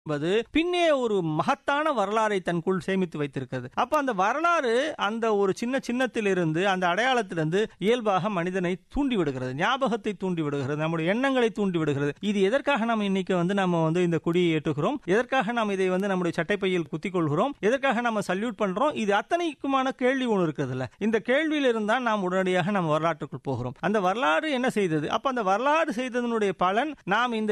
என்பது பின்னே ஒரு மகத்தான வரலாறை தனக்குள் சேமித்து வைத்திருக்கிறது. அப்ப அந்த வரலாறு அந்த ஒரு சின்னத்திலிருந்து அந்த அடையாளத்திலிருந்து இயல்பாக மனிதனை தூண்டி விடுகிறது, ஞாபகத்தை தூண்டி விடுகிறது, நம்முடைய எண்ணங்களை தூண்டி விடுகிறது. இது எதற்காக நாம் இன்னைக்கு நம்ம இந்த கொடியை ஏற்றுகிறோம், எதற்காக நாம் இதை நம்முடைய சட்டைப்பையில் குத்திக் கொள்கிறோம், எதற்காக நம்ம சல்யூட் பண்றோம், இது அத்தனைக்குமான கேள்வி ஒன்று இருக்கிறது இல்ல. இந்த கேள்வியில் இருந்தால் நாம் உடனடியாக நம்ம வரலாற்றுக்குள் போகிறோம். அந்த வரலாறு என்ன செய்தது? அப்ப அந்த வரலாறு செய்ததனுடைய பலன் நாம் இந்த